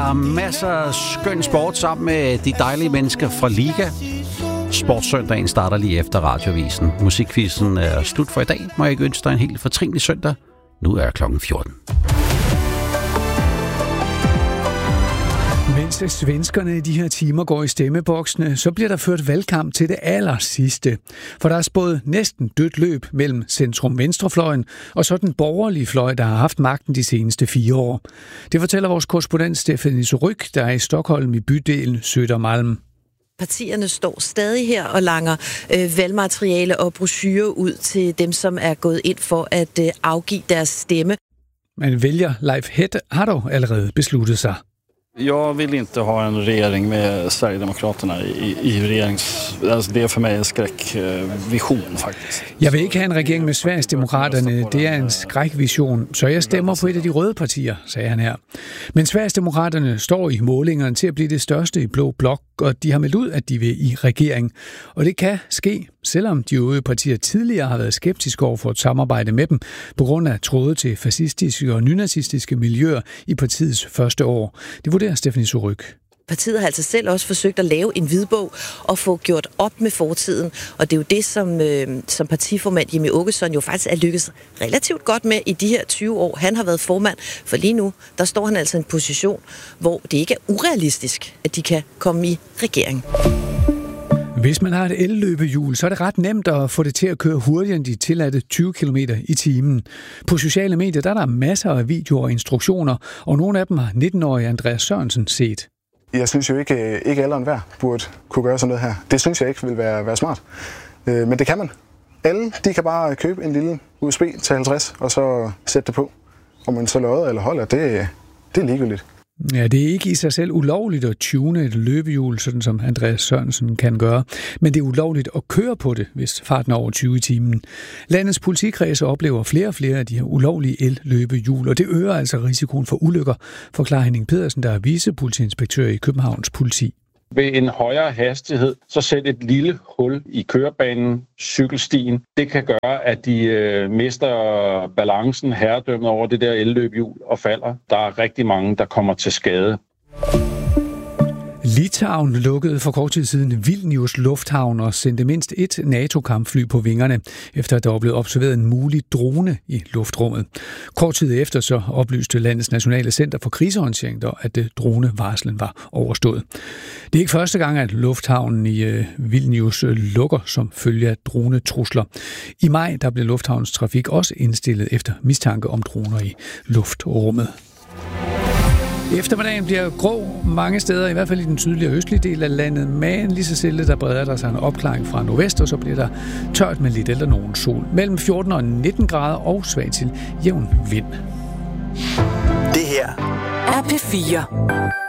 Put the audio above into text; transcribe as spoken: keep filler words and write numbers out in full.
er masser af skøn sport sammen med de dejlige mennesker fra Liga. Sportssøndagen starter lige efter radiovisen. Musikquizzen er slut for i dag. Må jeg ikke ønske dig en helt fortrinlig søndag. Nu er klokken fjorten. Mens svenskerne i de her timer går i stemmeboksene, så bliver der ført valgkamp til det aller sidste. For der er spået næsten dødt løb mellem centrum-venstrefløjen og så den borgerlige fløj, der har haft magten de seneste fire år. Det fortæller vores korrespondent Stephanie Surrugue, der er i Stockholm i bydelen Södermalm. Partierne står stadig her og langer øh, valgmateriale og brochurer ud til dem, som er gået ind for at øh, afgive deres stemme. Men vælger Leif Hette har dog allerede besluttet sig. Jag vill inte ha en regering med Sverigedemokraterna i, i regerings... Alltså det är för mig en skräckvision faktiskt. Jeg vil ikke have en regering med Sverigedemokraterne. Det er en skrækvision, så jeg stemmer på et af de røde partier, sagde han her. Men Sverigedemokraterne står i målingerne til at blive det største i blå blok, og de har meldt ud, at de vil i regering. Og det kan ske, selvom de øvrige partier tidligere har været skeptiske over for et samarbejde med dem, på grund af tråde til fascistiske og nynazistiske miljøer i partiets første år. Det vurderer Stephanie Surrugue. Partiet har altså selv også forsøgt at lave en hvidbog og få gjort op med fortiden. Og det er jo det, som, øh, som partiformand Jimmie Åkesson jo faktisk er lykkedes relativt godt med i de her tyve år. Han har været formand, for lige nu, der står han altså i en position, hvor det ikke er urealistisk, at de kan komme i regering. Hvis man har et elløbehjul, så er det ret nemt at få det til at køre hurtigere end de tilladte tyve kilometer i timen. På sociale medier der er der masser af videoer og instruktioner, og nogle af dem har nitten-årige Andreas Sørensen set. Jeg synes jo ikke, ikke alle og enhver burde kunne gøre sådan noget her. Det synes jeg ikke vil være, være smart. Men det kan man. Alle de kan bare købe en lille U S B til halvtreds, og så sætte det på. Om man så lodder eller holder, det, det er ligegyldigt. Ja, det er ikke i sig selv ulovligt at tune et løbehjul, sådan som Andreas Sørensen kan gøre. Men det er ulovligt at køre på det, hvis farten er over tyve i timen. Landets politikredse oplever flere og flere af de her ulovlige el-løbehjul, og det øger altså risikoen for ulykker, forklarer Henning Pedersen, der er vicepolitiinspektør i Københavns Politi. Ved en højere hastighed, så sæt et lille hul i kørebanen, cykelstien. Det kan gøre, at de øh, mister balancen, herredømmet over det der elløbehjul og falder. Der er rigtig mange, der kommer til skade. Litauen lukkede for kort tid siden Vilnius lufthavn og sendte mindst et NATO-kampfly på vingerne, efter at der var blevet observeret en mulig drone i luftrummet. Kort tid efter så oplyste landets nationale center for krisehåndtering, at dronevarslen var overstået. Det er ikke første gang, at lufthavnen i Vilnius lukker som følge af dronetrusler. I maj der blev lufthavnens trafik også indstillet efter mistanke om droner i luftrummet. Eftermiddagen bliver grå mange steder, i hvert fald i den sydlige og østlige del af landet, men lige så stille der breder der sig en opklaring fra nordvest, og så bliver der tørt med lidt eller nogen sol. Mellem fjorten og nitten grader og svag til jævn vind. Det her er P fire.